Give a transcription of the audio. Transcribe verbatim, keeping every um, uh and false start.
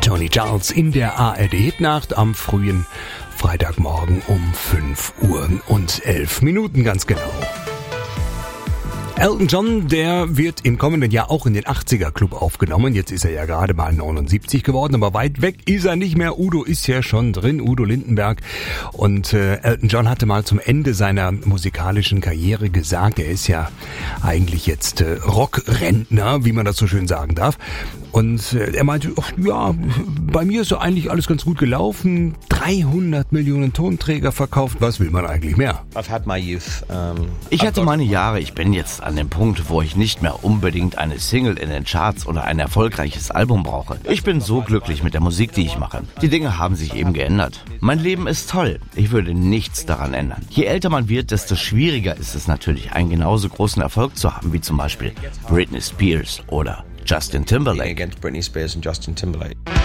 Tony Charles in der A R D-Hitnacht am frühen Freitagmorgen um fünf Uhr und elf Minuten ganz genau. Elton John, der wird im kommenden Jahr auch in den achtziger Club aufgenommen. Jetzt ist er ja gerade mal neunundsiebzig geworden, aber weit weg ist er nicht mehr. Udo ist ja schon drin, Udo Lindenberg. Und äh, Elton John hatte mal zum Ende seiner musikalischen Karriere gesagt, er ist ja eigentlich jetzt äh, Rockrentner, wie man das so schön sagen darf. Und äh, er meinte, ach, ja, bei mir ist so eigentlich alles ganz gut gelaufen. dreihundert Millionen Tonträger verkauft, was will man eigentlich mehr? Ich hatte meine Jahre, ich bin jetzt an dem Punkt, wo ich nicht mehr unbedingt eine Single in den Charts oder ein erfolgreiches Album brauche. Ich bin so glücklich mit der Musik, die ich mache. Die Dinge haben sich eben geändert. Mein Leben ist toll. Ich würde nichts daran ändern. Je älter man wird, desto schwieriger ist es natürlich, einen genauso großen Erfolg zu haben, wie zum Beispiel Britney Spears oder Justin Timberlake. Against Britney Spears and Justin Timberlake.